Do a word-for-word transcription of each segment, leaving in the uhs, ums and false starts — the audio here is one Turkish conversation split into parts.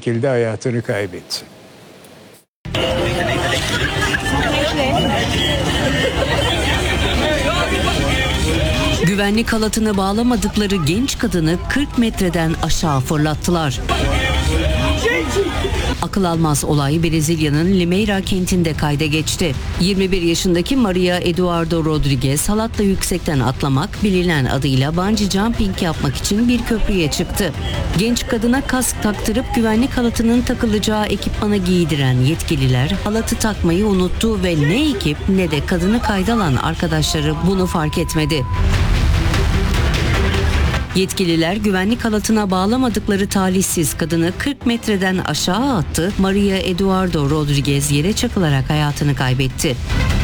şekilde hayatını kaybetti. Güvenlik halatını bağlamadıkları genç kadını kırk metreden aşağı fırlattılar. Akıl almaz olay Brezilya'nın Limeira kentinde kayda geçti. yirmi bir yaşındaki Maria Eduardo Rodrigues halatla yüksekten atlamak, bilinen adıyla bungee jumping yapmak için bir köprüye çıktı. Genç kadına kask taktırıp güvenlik halatının takılacağı ekipmanı giydiren yetkililer halatı takmayı unuttu ve ne ekip ne de kadını kayda alan arkadaşları bunu fark etmedi. Yetkililer güvenlik halatına bağlamadıkları talihsiz kadını kırk metreden aşağı attı. Maria Eduardo Rodrigues yere çakılarak hayatını kaybetti.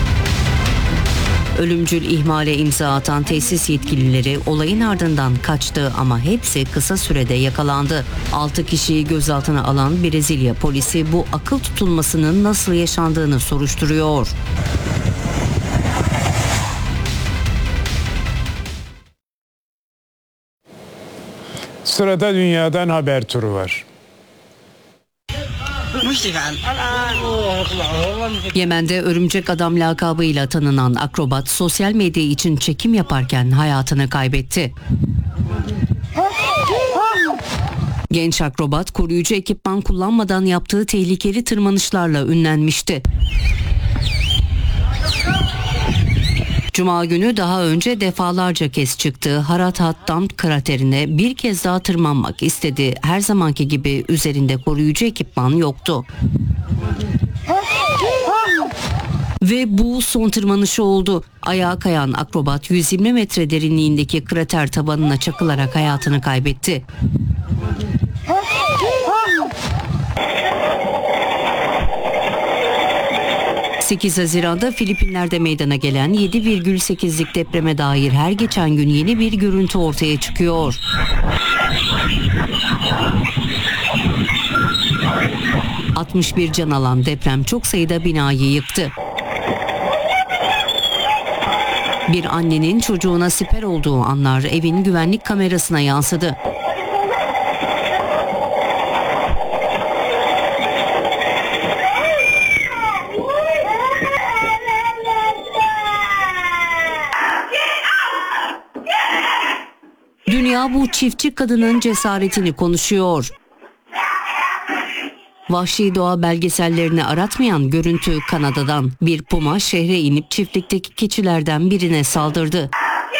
Ölümcül ihmale imza atan tesis yetkilileri olayın ardından kaçtı ama hepsi kısa sürede yakalandı. altı kişiyi gözaltına alan Brezilya polisi bu akıl tutulmasının nasıl yaşandığını soruşturuyor. Sırada dünyadan haber turu var. Yemen'de örümcek adam lakabıyla tanınan akrobat sosyal medya için çekim yaparken hayatını kaybetti. Genç akrobat koruyucu ekipman kullanmadan yaptığı tehlikeli tırmanışlarla ünlenmişti. Cuma günü daha önce defalarca kez çıktığı Harat Hattam kraterine bir kez daha tırmanmak istedi. Her zamanki gibi üzerinde koruyucu ekipman yoktu. Ve bu son tırmanışı oldu. Ayağa kayan akrobat yüz yirmi metre derinliğindeki krater tabanına çakılarak hayatını kaybetti. sekiz Haziran'da Filipinler'de meydana gelen yedi virgül sekizlik depreme dair her geçen gün yeni bir görüntü ortaya çıkıyor. altmış bir can alan deprem çok sayıda binayı yıktı. Bir annenin çocuğuna siper olduğu anlar evin güvenlik kamerasına yansıdı. Dünya bu çiftçi kadının cesaretini konuşuyor. Vahşi doğa belgesellerini aratmayan görüntü Kanada'dan. Bir puma şehre inip çiftlikteki keçilerden birine saldırdı.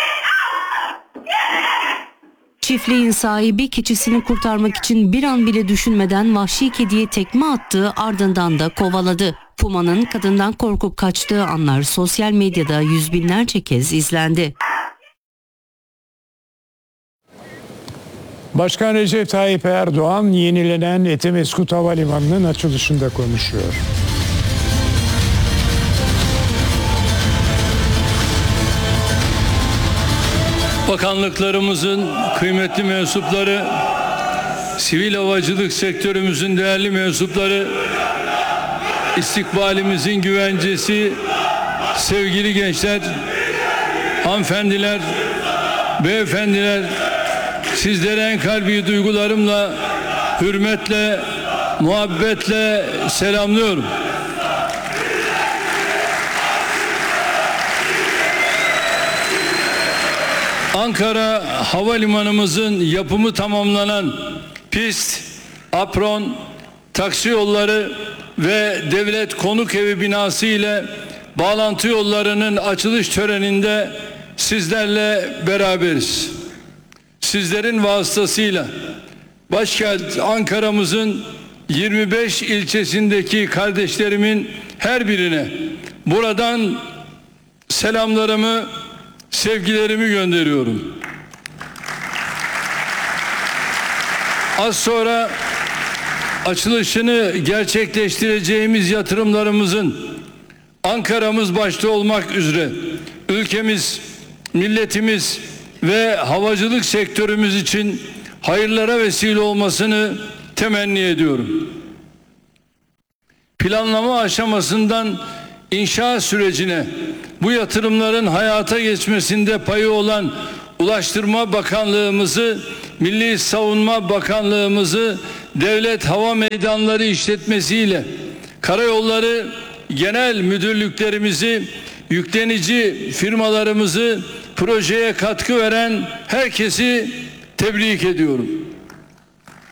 Çiftliğin sahibi keçisini kurtarmak için bir an bile düşünmeden vahşi kediye tekme attı, ardından da kovaladı. Pumanın kadından korkup kaçtığı anlar sosyal medyada yüz binlerce kez izlendi. Başkan Recep Tayyip Erdoğan yenilenen Etimesgut Havalimanı'nın açılışında konuşuyor. Bakanlıklarımızın kıymetli mensupları, sivil havacılık sektörümüzün değerli mensupları, istikbalimizin güvencesi, sevgili gençler, hanımefendiler, beyefendiler, sizlere en kalbi duygularımla, hürmetle, muhabbetle selamlıyorum. Ankara Havalimanımızın yapımı tamamlanan pist, apron, taksi yolları ve devlet konuk evi binası ile bağlantı yollarının açılış töreninde sizlerle beraberiz. Sizlerin vasıtasıyla başkent Ankara'mızın yirmi beş ilçesindeki kardeşlerimin her birine buradan selamlarımı, sevgilerimi gönderiyorum. Az sonra açılışını gerçekleştireceğimiz yatırımlarımızın Ankara'mız başta olmak üzere ülkemiz, milletimiz ve havacılık sektörümüz için hayırlara vesile olmasını temenni ediyorum. Planlama aşamasından inşa sürecine bu yatırımların hayata geçmesinde payı olan Ulaştırma Bakanlığımızı, Milli Savunma Bakanlığımızı Devlet Hava Meydanları işletmesiyle Karayolları Genel Müdürlüklerimizi, yüklenici firmalarımızı, projeye katkı veren herkesi tebrik ediyorum.